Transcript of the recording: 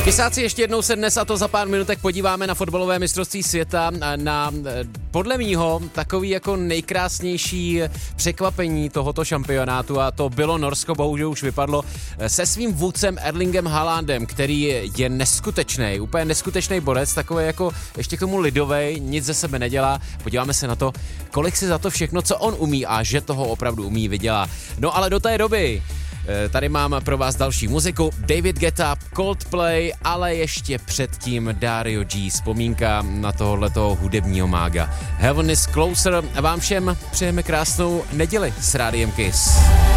Kysáci, ještě jednou se dnes, a to za pár minutek, podíváme na fotbalové mistrovství světa, na podle mýho takový jako nejkrásnější překvapení tohoto šampionátu, a to bylo Norsko, bohužel už vypadlo, se svým vůdcem Erlingem Haalandem, který je neskutečný, úplně neskutečný borec, takový jako ještě k tomu lidovej, nic ze sebe nedělá. Podíváme se na to, kolik si za to všechno, co on umí a že toho opravdu umí, vydělá. No ale do té doby tady mám pro vás další muziku, David Guetta, Coldplay, ale ještě předtím Dario G, vzpomínka na tohohletoho hudebního mága. Heaven is Closer, vám všem přejeme krásnou neděli s Rádiem Kiss.